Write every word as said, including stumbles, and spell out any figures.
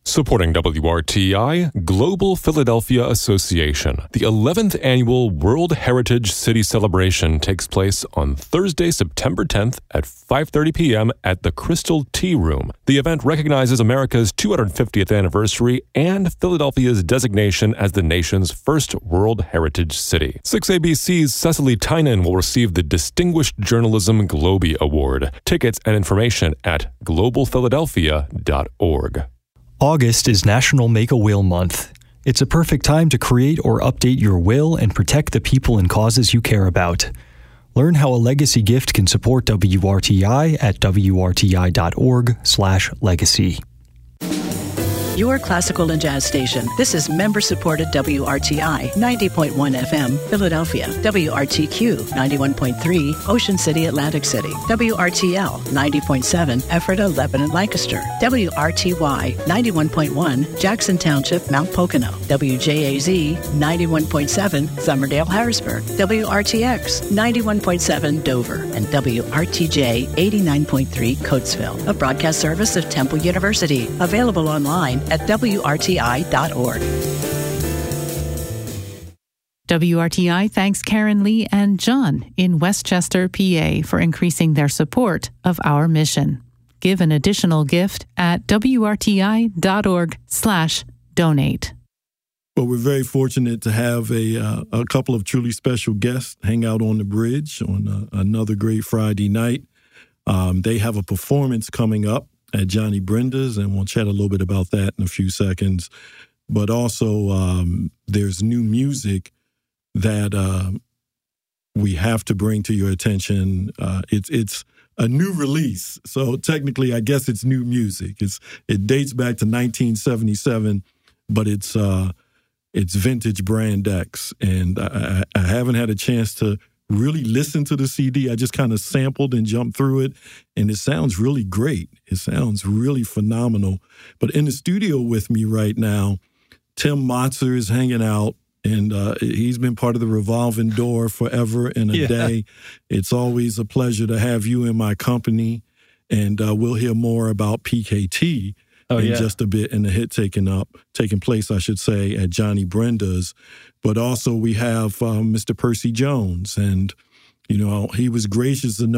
Supporting W R T I, Global Philadelphia Association. The eleventh Annual World Heritage City Celebration takes place on Thursday, September tenth at five thirty p.m. at the Crystal Tea Room. The event recognizes America's two hundred fiftieth anniversary and Philadelphia's designation as the nation's first World Heritage City. six A B C's Cecily Tynan will receive the Distinguished Journalism Globie Award. Tickets and information at global philadelphia dot org. August is National Make-A-Will Month. It's a perfect time to create or update your will and protect the people and causes you care about. Learn how a legacy gift can support W R T I at W R T I dot org slash legacy. Your classical and jazz station. This is member-supported W R T I, ninety point one F M, Philadelphia. W R T Q, ninety-one point three, Ocean City, Atlantic City. W R T L, ninety point seven, Ephrata, Lebanon, Lancaster. W R T Y, ninety-one point one, Jackson Township, Mount Pocono. W J A Z, ninety-one point seven, Somerdale, Harrisburg. W R T X, ninety-one point seven, Dover. And W R T J, eighty-nine point three, Coatesville. A broadcast service of Temple University. Available online at W R T I dot org. W R T I thanks Karen Lee and John in Westchester, P A for increasing their support of our mission. Give an additional gift at W R T I dot org slash donate. Well, we're very fortunate to have a uh, a couple of truly special guests hang out on the bridge on uh, another great Friday night. Um, they have a performance coming up at Johnny Brenda's, and we'll chat a little bit about that in a few seconds. But also, um, there's new music that uh, we have to bring to your attention. Uh, it's it's a new release, so technically, I guess it's new music. It's it dates back to nineteen seventy-seven, but it's uh, it's vintage Brand X, and I, I haven't had a chance to really listen to the C D. I just kind of sampled and jumped through it, and it sounds really great. It sounds really phenomenal. But in the studio with me right now, Tim Motzer is hanging out, and uh, he's been part of the Revolving Door forever and a Yeah. day. It's always a pleasure to have you in my company, and uh, we'll hear more about P K T Oh, in yeah. just a bit, and the hit taking up, taking place, I should say, at Johnny Brenda's. But also we have um, Mister Percy Jones, and, you know, he was gracious enough